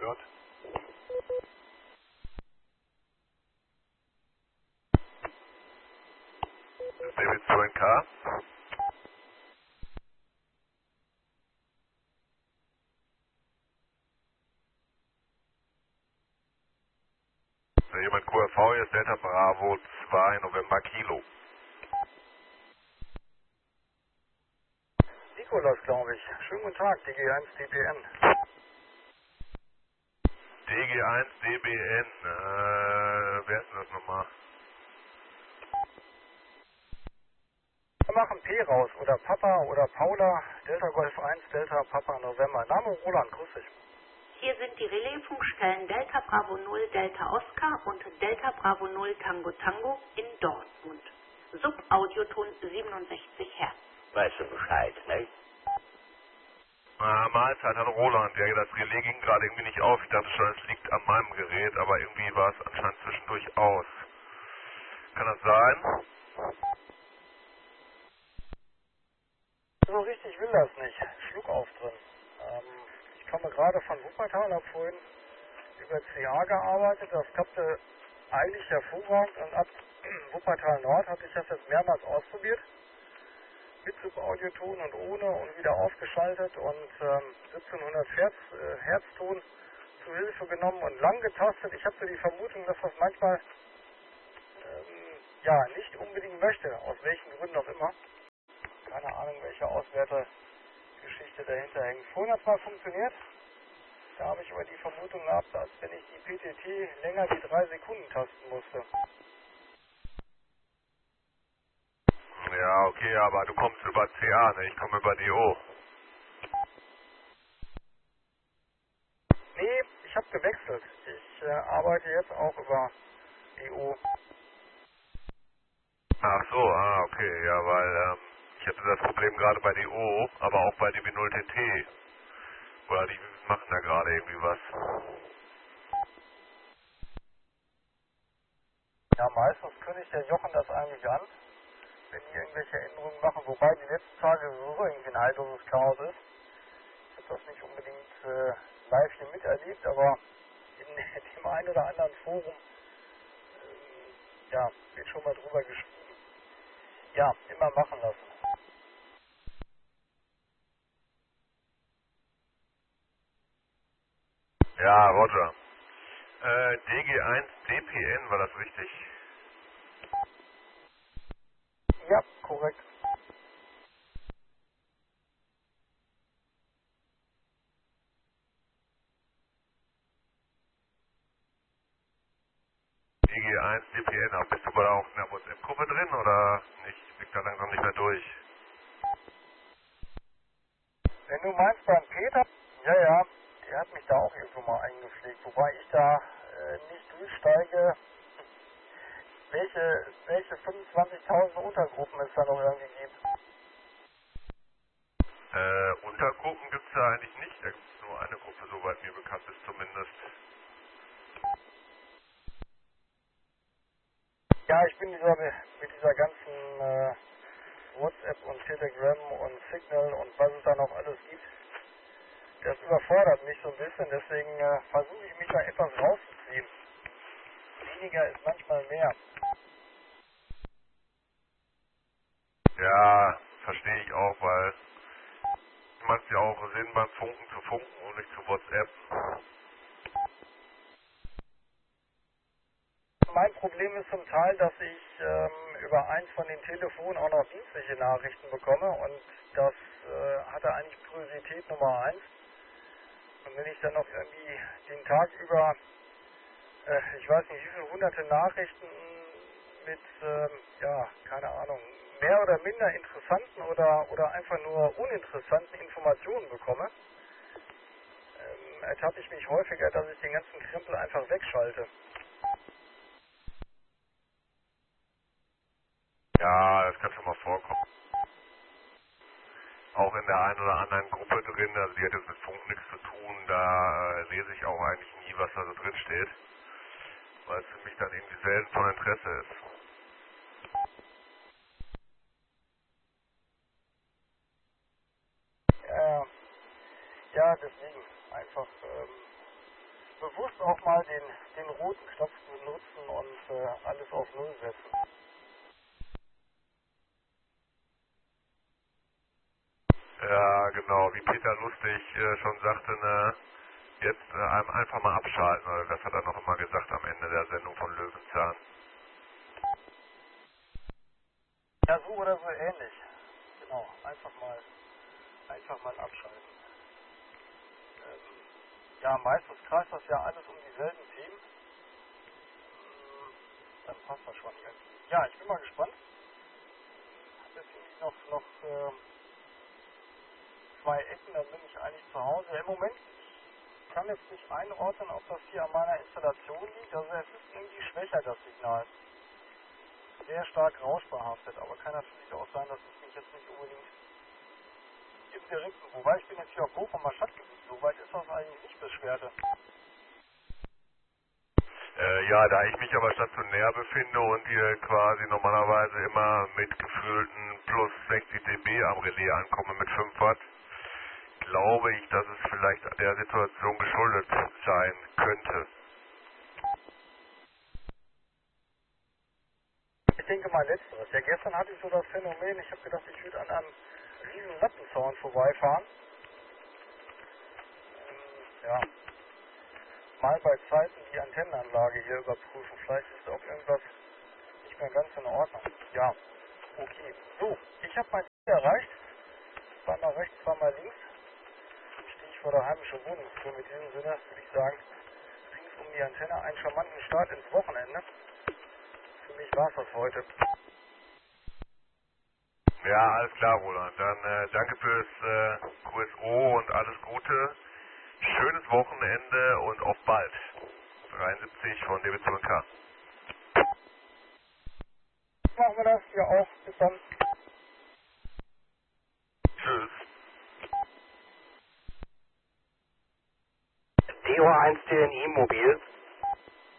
gehört. David 2K. Jemand QRV, hier ist Delta Bravo 2 November Kilo. Nikolas, glaube ich. Schönen guten Tag, DG1 DPN. DG1 DBN, wer ist denn das nochmal? Wir machen P raus, oder Papa oder Paula, Delta Golf 1, Delta Papa November. Name Roland, grüß dich. Hier sind die Relaisfunkstellen Delta Bravo 0 Delta Oscar und Delta Bravo 0 Tango Tango in Dortmund. Subaudioton 67 Hertz. Weißt du Bescheid, ne? Mahlzeit, hallo Roland. Ja, das Relais ging gerade irgendwie nicht auf. Ich dachte schon, es liegt an meinem Gerät, aber irgendwie war es anscheinend zwischendurch aus. Kann das sein? So richtig will das nicht. Schluck auf drin. Ich komme gerade von Wuppertal, habe vorhin über CA gearbeitet. Das klappte eigentlich hervorragend und ab Wuppertal Nord hatte ich das jetzt mehrmals ausprobiert. Mit Subaudioton und ohne und wieder aufgeschaltet und 1700 Herzton zu Hilfe genommen und lang getastet. Ich habe so die Vermutung, dass das manchmal ja nicht unbedingt möchte, aus welchen Gründen auch immer. Keine Ahnung, welche Auswertegeschichte dahinter hängt. Vorhin hat es mal funktioniert. Da habe ich aber die Vermutung gehabt, als wenn ich die PTT länger wie 3 Sekunden tasten musste. Ja, okay, aber du kommst über CA, ne? Ich komme über DO. Nee, ich habe gewechselt. Ich arbeite jetzt auch über DO. Ach so, okay, ja, weil ich hatte das Problem gerade bei DO, aber auch bei DB0TT. Oder die machen da gerade irgendwie was. Ja, meistens kündigt der Jochen das eigentlich an, wenn die irgendwelche Änderungen machen, wobei die letzten Tage sowieso irgendwie ein heilloses Chaos ist. Ich habe das nicht unbedingt live hier miterlebt, aber in dem einen oder anderen Forum ja, wird schon mal drüber geschrieben. Ja, immer machen lassen. Ja, Roger. DG1 DPN, war das richtig? Ja, korrekt. DG1 DPN, bist du aber auch in der WhatsApp-Gruppe drin oder nicht? Ich blick da langsam nicht mehr durch. Wenn du meinst beim Peter, ja, der hat mich da auch irgendwo mal eingepflegt, wobei ich da nicht durchsteige, welche 25.000 Untergruppen es da noch irgendwie gibt. Untergruppen gibt es da eigentlich nicht. Da gibt es nur eine Gruppe, soweit mir bekannt ist zumindest. Ja, ich bin mit dieser ganzen WhatsApp und Telegram und Signal und was es da noch alles gibt, das überfordert mich so ein bisschen, deswegen versuche ich mich da etwas rauszuziehen. Weniger ist manchmal mehr. Ja, verstehe ich auch, weil es macht ja auch Sinn, beim Funken zu funken und nicht zu WhatsApp. Mein Problem ist zum Teil, dass ich über eins von den Telefonen auch noch dienstliche Nachrichten bekomme und das hatte eigentlich Priorität Nummer 1. Und wenn ich dann noch irgendwie den Tag über, ich weiß nicht wie viele hunderte Nachrichten mit, ja, keine Ahnung, mehr oder minder interessanten oder einfach nur uninteressanten Informationen bekomme, ertappe ich mich häufiger, dass ich den ganzen Krempel einfach wegschalte. Ja, das kann schon mal vorkommen. Auch in der einen oder anderen Gruppe drin, also die hat jetzt mit Funk nichts zu tun, da lese ich auch eigentlich nie, was da so drin steht, weil es für mich dann irgendwie selten von Interesse ist. Ja, deswegen einfach, bewusst auch mal den roten Knopf benutzen und alles auf Null setzen. Ja, genau, wie Peter Lustig schon sagte, ne, jetzt einfach mal abschalten, oder das hat er noch immer gesagt am Ende der Sendung von Löwenzahn. Ja, so oder so ähnlich. Genau, einfach mal abschalten. Ja, meistens kreist das ja alles um dieselben Themen. Dann passt das schon irgendwie. Ja, ich bin mal gespannt. Hab jetzt irgendwie noch 2 Ecken, dann bin ich eigentlich zu Hause. Im Moment, ich kann jetzt nicht einordnen, ob das hier an meiner Installation liegt. Also es ist irgendwie schwächer, das Signal. Sehr stark rauschbehaftet, aber kann natürlich auch sein, dass ich mich jetzt nicht unbedingt im direkten, wobei ich bin jetzt hier auf Bochumer Stadtgebiet, so weit ist das eigentlich nicht Beschwerde. Ja, da ich mich aber stationär befinde und hier quasi normalerweise immer mit gefühlten plus 60 dB am Relais ankomme mit 5 Watt, glaube ich, dass es vielleicht der Situation geschuldet sein könnte. Ich denke mal letzteres. Ja, gestern hatte ich so das Phänomen, ich habe gedacht, ich würde an einem riesen Lattenzaun vorbeifahren. Ja, mal bei Zeiten die Antennenanlage hier überprüfen. Vielleicht ist auch irgendwas nicht mehr ganz in Ordnung. Ja, okay. So, ich habe mein Ziel erreicht. Zweimal rechts, zweimal links. Stehe ich vor der heimischen Wohnungstür. Mit diesem Sinne würde ich sagen, rings um die Antenne einen charmanten Start ins Wochenende. Für mich war es das heute. Ja, alles klar, Roland. Dann danke fürs QSO und alles Gute. Schönes Wochenende und auf bald. 73 von DB2K. Machen wir das. Ja auch. Bis dann. Tschüss. DO1 DNI mobil.